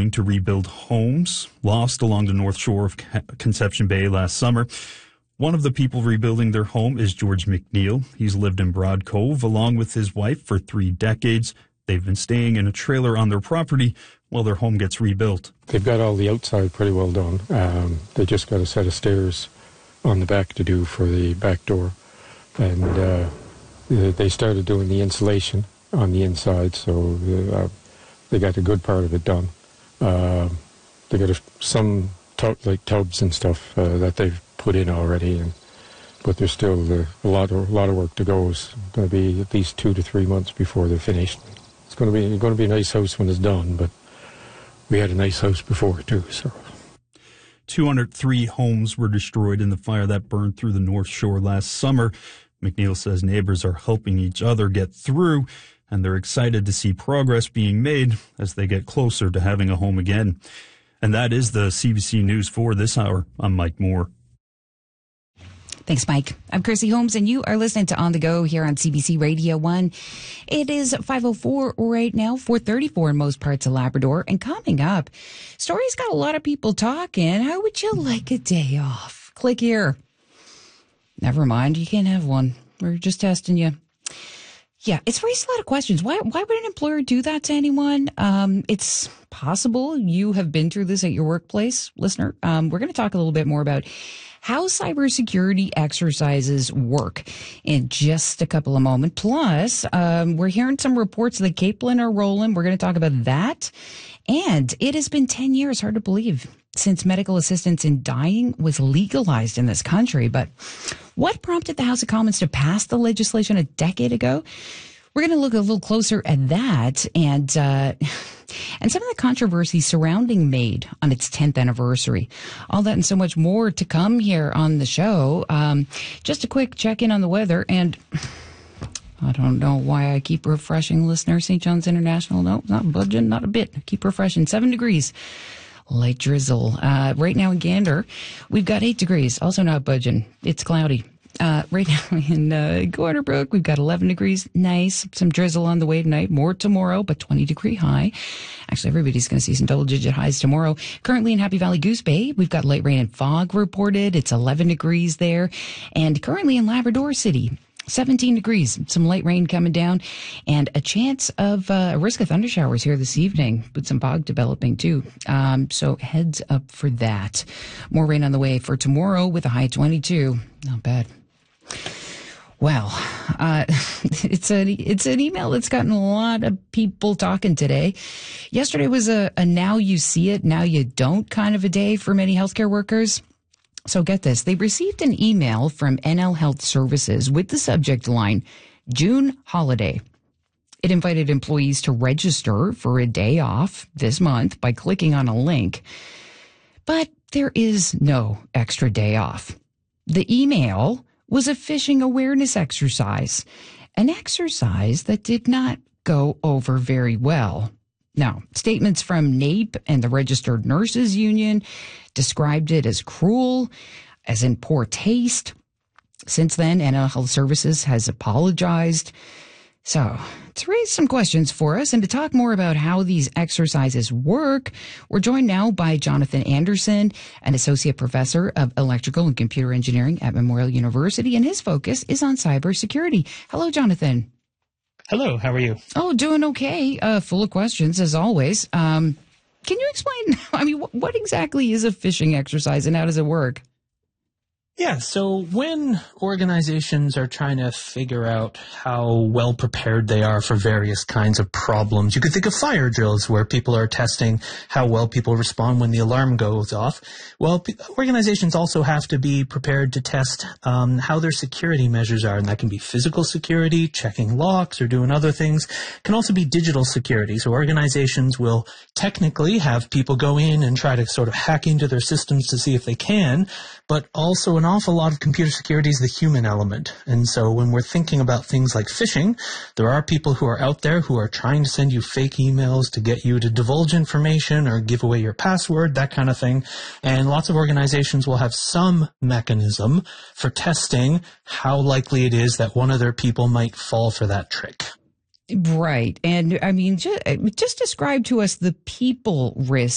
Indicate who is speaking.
Speaker 1: trying to rebuild homes lost along the north shore of Conception Bay last summer. One of the people rebuilding their home is George McNeil. He's lived in Broad Cove along with his wife for 3 decades. They've been staying in a trailer on their property while their home gets rebuilt.
Speaker 2: They've got all the outside pretty well done. They just got a set of stairs on the back to do for the back door. And they started doing the insulation on the inside, so they got a good part of it done. They got some tubs and stuff that they've put in already, but there's still a lot of work to go. It's going to be at least 2 to 3 months before they're finished. It's going to be a nice house when it's done, but we had a nice house before too. So
Speaker 1: 203 homes were destroyed in the fire that burned through the North Shore last summer. McNeil says neighbors are helping each other get through, and they're excited to see progress being made as they get closer to having a home again. And that is the CBC News for this hour. I'm Mike Moore.
Speaker 3: Thanks, Mike. I'm Chrissy Holmes, and you are listening to On the Go here on CBC Radio 1. It is 5:04 right now, 4:34 in most parts of Labrador. And coming up, story's got a lot of people talking. How would you like a day off? Click here. Never mind, you can't have one. We're just testing you. Yeah, it's raised a lot of questions. Why would an employer do that to anyone? It's possible you have been through this at your workplace, listener. We're going to talk a little bit more about how cybersecurity exercises work in just a couple of moments. Plus, we're hearing some reports that Capelin are rolling. We're going to talk about that. And it has been 10 years, hard to believe, since medical assistance in dying was legalized in this country. But what prompted the House of Commons to pass the legislation a decade ago? We're going to look a little closer at that and some of the controversy surrounding MAID on its 10th anniversary. All that and so much more to come here on the show. Just a quick check-in on the weather, and I don't know why I keep refreshing, listener. St. John's International, no, not budging, not a bit. Keep refreshing. 7 degrees. Light drizzle. Right now in Gander, we've got 8 degrees. Also not budging. It's cloudy. Right now in Corner Brook, we've got 11 degrees. Nice. Some drizzle on the way tonight. More tomorrow, but 20-degree high. Actually, everybody's going to see some double-digit highs tomorrow. Currently in Happy Valley Goose Bay, we've got light rain and fog reported. It's 11 degrees there. And currently in Labrador City, 17 degrees, some light rain coming down, and a chance of a risk of thundershowers here this evening, with some fog developing too. So heads up for that. More rain on the way for tomorrow with a high 22. Not bad. Well, it's an email that's gotten a lot of people talking today. Yesterday was a now you see it, now you don't kind of a day for many healthcare workers. So get this, they received an email from NL Health Services with the subject line, June holiday. It invited employees to register for a day off this month by clicking on a link. But there is no extra day off. The email was a phishing awareness exercise, an exercise that did not go over very well. Now, statements from NAPE and the Registered Nurses Union described it as cruel, as in poor taste. Since then, NL Health Services has apologized. So, to raise some questions for us and to talk more about how these exercises work, we're joined now by Jonathan Anderson, an associate professor of electrical and computer engineering at Memorial University, and his focus is on cybersecurity. Hello, Jonathan.
Speaker 4: Hello, how are you?
Speaker 3: Oh, doing okay. Full of questions, as always. Can you explain, what exactly is a phishing exercise and how does it work?
Speaker 4: Yeah, so when organizations are trying to figure out how well prepared they are for various kinds of problems, you could think of fire drills where people are testing how well people respond when the alarm goes off. Well, organizations also have to be prepared to test how their security measures are, and that can be physical security, checking locks, or doing other things. It can also be digital security, so organizations will technically have people go in and try to sort of hack into their systems to see if they can, but also an awful lot of computer security is the human element. And so when we're thinking about things like phishing, there are people who are out there who are trying to send you fake emails to get you to divulge information or give away your password, that kind of thing. And lots of organizations will have some mechanism for testing how likely it is that one of their people might fall for that trick.
Speaker 3: Right. And just describe to us the people risk